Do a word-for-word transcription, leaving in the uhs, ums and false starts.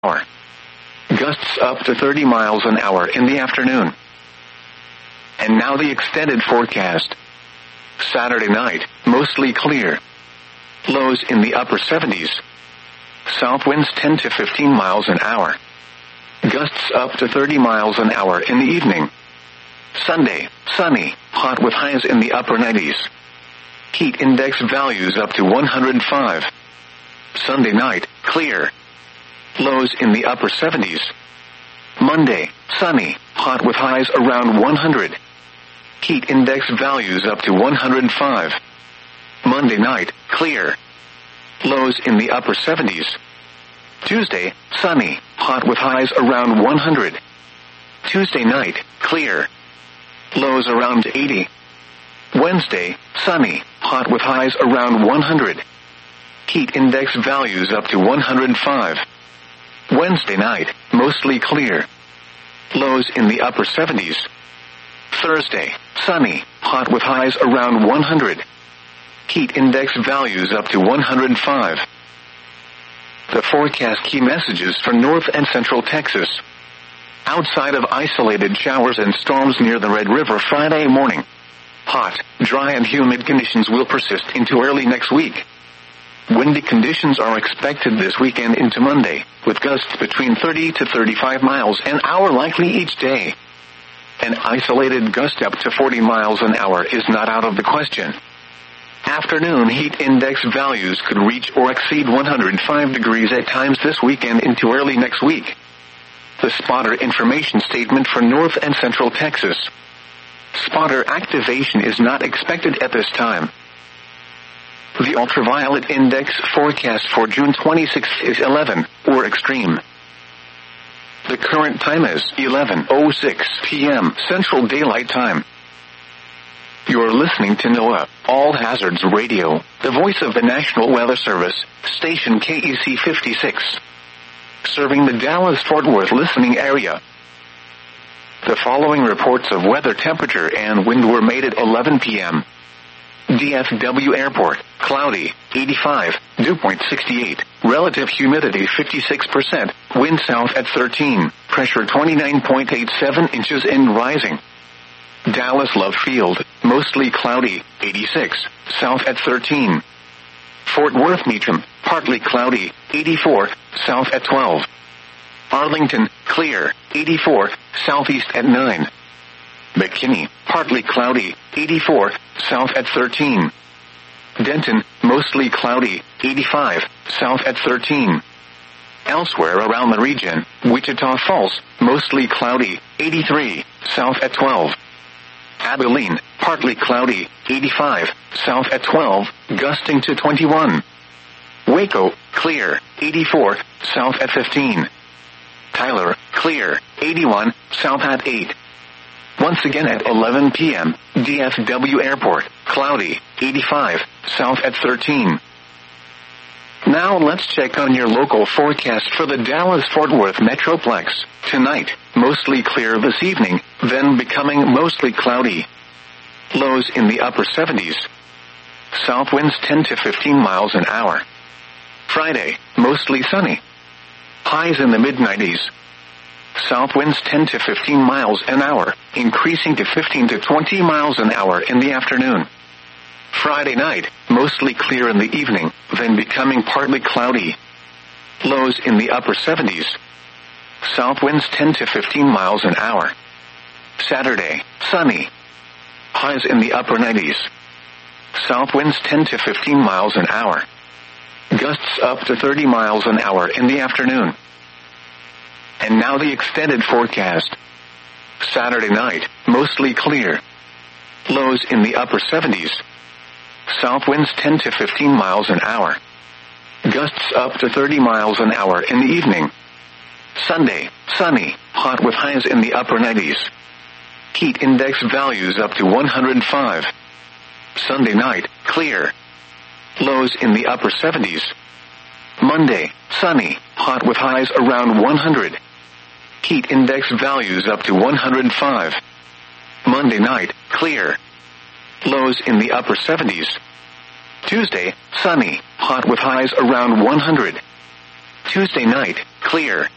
hour. Gusts up to thirty miles an hour in the afternoon. And now the extended forecast. Saturday night, mostly clear. Lows in the upper seventies. South winds ten to fifteen miles an hour. Gusts up to thirty miles an hour in the evening. Sunday, sunny, hot with highs in the upper nineties. Heat index values up to one hundred five. Sunday night, clear. Lows in the upper seventies. Monday, sunny, hot with highs around one hundred. Heat index values up to one hundred five. Monday night, clear. Lows in the upper seventies. Tuesday, sunny, hot with highs around one hundred. Tuesday night, clear. Lows around eighty. Wednesday, sunny, hot with highs around one hundred. Heat index values up to one hundred five. Wednesday night, mostly clear. Lows in the upper seventies. Thursday, sunny, hot with highs around one hundred. Heat index values up to one hundred five. The forecast key messages for North and Central Texas. Outside of isolated showers and storms near the Red River Friday morning. Hot, dry and humid conditions will persist into early next week. Windy conditions are expected this weekend into Monday, with gusts between thirty to thirty-five miles an hour likely each day. An isolated gust up to forty miles an hour is not out of the question. Afternoon heat index values could reach or exceed one hundred five degrees at times this weekend into early next week. The spotter information statement for North and Central Texas. Spotter activation is not expected at this time. The ultraviolet index forecast for June twenty-sixth is eleven, or extreme. The current time is eleven oh six p.m. Central Daylight Time. You're listening to NOAA, All Hazards Radio, the voice of the National Weather Service, station K E C fifty-six. Serving the Dallas-Fort Worth listening area. The following reports of weather temperature and wind were made at eleven p.m. D F W Airport, cloudy, eighty-five, dew point sixty-eight, relative humidity fifty-six percent, wind south at thirteen, pressure twenty-nine point eight seven inches and rising. Dallas Love Field, mostly cloudy, eighty-six, south at thirteen. Fort Worth Meacham, partly cloudy, eighty-four, south at twelve. Arlington, clear, eighty-four, southeast at nine. McKinney, partly cloudy, eighty-four, south at thirteen. Denton, mostly cloudy, eighty-five, south at thirteen. Elsewhere around the region, Wichita Falls, mostly cloudy, eighty-three, south at twelve. Abilene, partly cloudy, eighty-five, south at twelve, gusting to twenty-one. Waco, clear, eighty-four, south at fifteen. Tyler, clear, eighty-one, south at eight. Once again at eleven p.m., D F W Airport, cloudy, eighty-five, south at thirteen. Now let's check on your local forecast for the Dallas-Fort Worth Metroplex. Tonight, mostly clear this evening, then becoming mostly cloudy. Lows in the upper seventies. South winds ten to fifteen miles an hour. Friday, mostly sunny. Highs in the mid nineties. South winds ten to fifteen miles an hour, increasing to fifteen to twenty miles an hour in the afternoon. Friday night, mostly clear in the evening, then becoming partly cloudy. Lows in the upper seventies. South winds ten to fifteen miles an hour. Saturday, sunny. Highs in the upper nineties. South winds ten to fifteen miles an hour. Gusts up to thirty miles an hour in the afternoon. And now the extended forecast. Saturday night, mostly clear. Lows in the upper seventies. South winds ten to fifteen miles an hour. Gusts up to thirty miles an hour in the evening. Sunday, sunny, hot with highs in the upper nineties. Heat index values up to one hundred five. Sunday night, clear. Lows in the upper seventies. Monday, sunny, hot with highs around one hundred. Heat index values up to one hundred five. Monday night, clear. Lows in the upper seventies. Tuesday, sunny, hot with highs around one hundred. Tuesday night, clear.